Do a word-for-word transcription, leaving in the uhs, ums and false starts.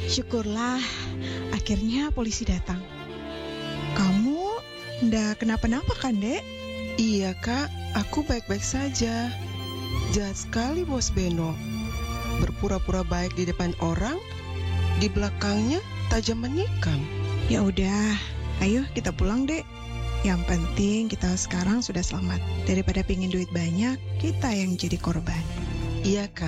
Syukurlah, akhirnya polisi datang. Kamu ndak kenapa-napa kan, Dek? Iya kak, aku baik-baik saja. Jahat sekali bos Beno. Berpura-pura baik di depan orang, di belakangnya tajam menikam. Ya udah, ayo kita pulang, Dek. Yang penting kita sekarang sudah selamat. Daripada pingin duit banyak, kita yang jadi korban. Iya kak.